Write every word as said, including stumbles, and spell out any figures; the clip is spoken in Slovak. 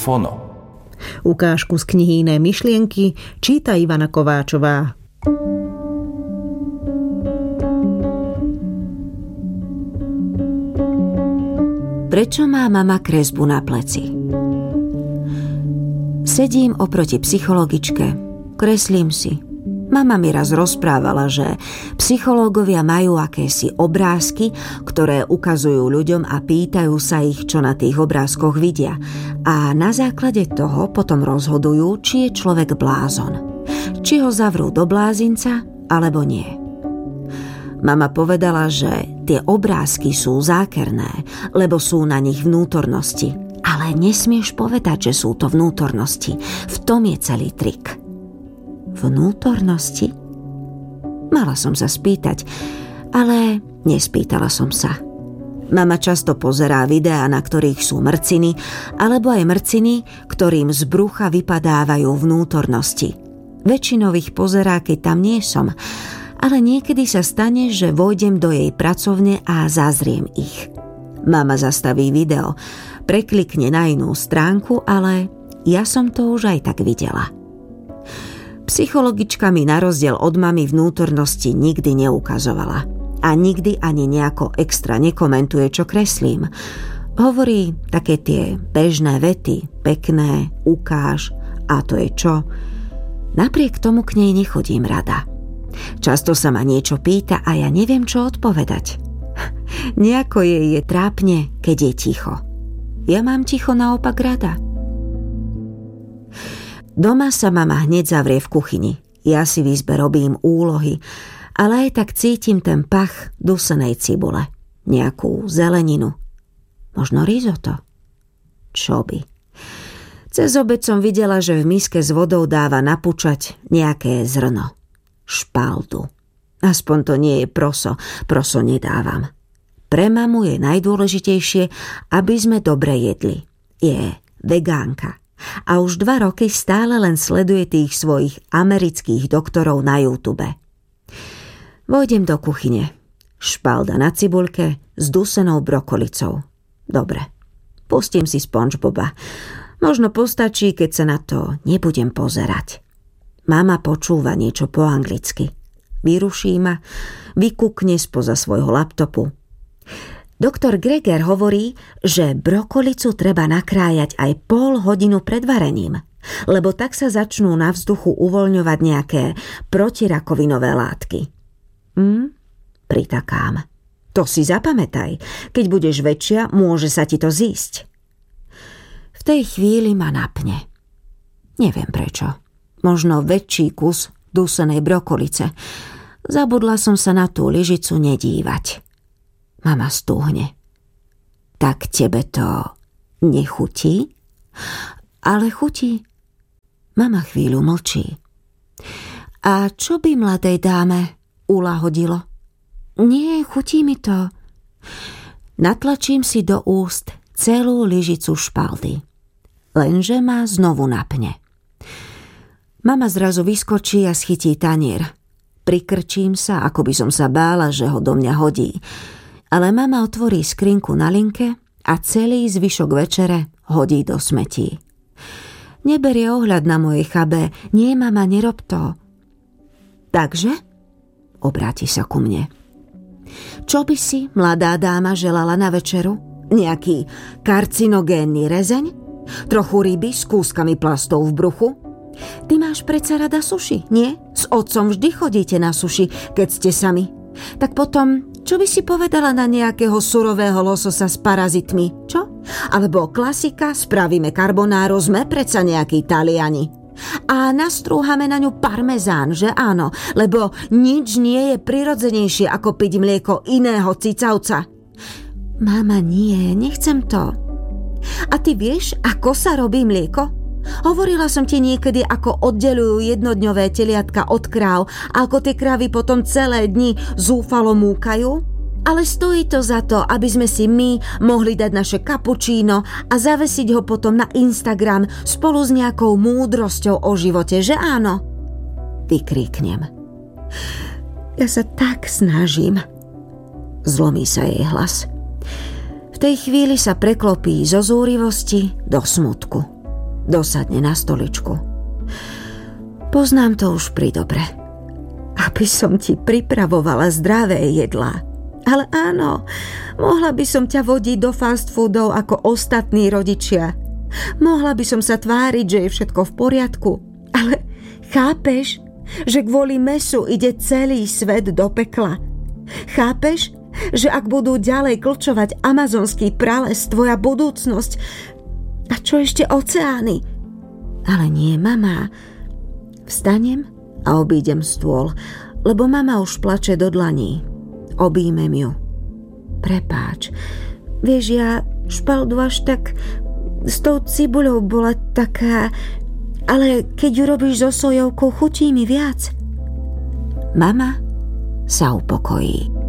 Fono. Ukážku z knihy Iné myšlienky číta Ivana Kováčová. Prečo má mama kresbu na pleci? Sedím oproti psychologičke, kreslím si. Mama mi raz rozprávala, že psychológovia majú akési obrázky, ktoré ukazujú ľuďom a pýtajú sa ich, čo na tých obrázkoch vidia. A na základe toho potom rozhodujú, či je človek blázon. Či ho zavrú do blázinca, alebo nie. Mama povedala, že tie obrázky sú zákerné, lebo sú na nich vnútornosti. Ale nesmieš povedať, že sú to vnútornosti. V tom je celý trik. Vnútornosti? Mala som sa spýtať, ale nespýtala som sa. Mama často pozerá videá, na ktorých sú mrciny, alebo aj mrciny, ktorým z brucha vypadávajú vnútornosti. Väčšinou ich pozerá, keď tam nie som, ale niekedy sa stane, že vojdem do jej pracovne a zazriem ich. Mama zastaví video, preklikne na inú stránku, ale ja som to už aj tak videla. Psychologička mi na rozdiel od mamy vnútornosti nikdy neukazovala. A nikdy ani nejako extra nekomentuje, čo kreslím. Hovorí také tie bežné vety, pekné, ukáž, a to je čo. Napriek tomu k nej nechodím rada. Často sa ma niečo pýta a ja neviem, čo odpovedať. Nejako jej je trápne, keď je ticho. Ja mám ticho naopak rada. Doma sa mama hneď zavrie v kuchyni. Ja si v izbe robím úlohy, ale aj tak cítim ten pach dusenej cibule. Nejakú zeleninu. Možno risotto. Čo by? Cez obed som videla, že v miske s vodou dáva napučať nejaké zrno. Špaldu. Aspoň to nie je proso. Proso nedávam. Pre mamu je najdôležitejšie, aby sme dobre jedli. Je vegánka. A už dva roky stále len sleduje tých svojich amerických doktorov na YouTube. Vojdem do kuchyne. Špalda na cibuľke s dusenou brokolicou. Dobre, pustím si SpongeBoba. Možno postačí, keď sa na to nebudem pozerať. Mama počúva niečo po anglicky. Vyruší ma, vykúkne spoza svojho laptopu. Doktor Greger hovorí, že brokolicu treba nakrájať aj pol hodinu pred varením, lebo tak sa začnú na vzduchu uvoľňovať nejaké protirakovinové látky. Hm? Pritakám. To si zapamätaj. Keď budeš väčšia, môže sa ti to zísť. V tej chvíli ma napne. Neviem prečo. Možno väčší kus dusenej brokolice. Zabudla som sa na tú lyžicu nedívať. Mama stúhne. Tak tebe to nechutí? Ale chutí. Mama chvíľu mlčí. A čo by mladej dáme uľahodilo? Nie, chutí mi to. Natlačím si do úst celú lyžicu špaldy. Lenže ma znovu napne. Mama zrazu vyskočí a schytí tanier. Prikrčím sa, ako by som sa bála, že ho do mňa hodí. Ale mama otvorí skrinku na linke a celý zvyšok večere hodí do smetí. Neberie ohľad na moje chabe. Nie, mama, nerob to. Takže? Obráti sa ku mne. Čo by si, mladá dáma, želala na večeru? Nejaký karcinogénny rezeň? Trochu ryby s kúskami plastov v bruchu? Ty máš predsa rada suši, nie? S otcom vždy chodíte na suši, keď ste sami. Tak potom, čo by si povedala na nejakého surového lososa s parazitmi, čo? Alebo klasika, spravíme carbonaro, sme predsa nejakí Taliani. A nastrúhame na ňu parmezán, že áno? Lebo nič nie je prirodzenejšie, ako piť mlieko iného cicavca. Mama, nie, nechcem to. A ty vieš, ako sa robí mlieko? Hovorila som ti niekedy, ako oddelujú jednodňové teliatka od kráv a ako tie krávy potom celé dni zúfalo múkajú? Ale stojí to za to, aby sme si my mohli dať naše kapučíno a zavesiť ho potom na Instagram spolu s nejakou múdrosťou o živote, že áno? Vykríknem. Ja sa tak snažím. Zlomí sa jej hlas. V tej chvíli sa preklopí zo zúrivosti do smutku. Dosadne na stoličku. Poznám to už pridobre. Aby som ti pripravovala zdravé jedlá. Ale áno, mohla by som ťa vodiť do fast foodov ako ostatní rodičia. Mohla by som sa tváriť, že je všetko v poriadku. Ale chápeš, že kvôli mesu ide celý svet do pekla? Chápeš, že ak budú ďalej klčovať amazonský prales, tvoja budúcnosť... A čo ešte oceány? Ale nie, mama. Vstanem a obídem stôl, lebo mama už plače do dlaní. Obímem ju. Prepáč. Vieš, ja špaldu až tak s tou cibuľou bola taká, ale keď ju robíš so sojovkou, chutí mi viac. Mama sa upokojí.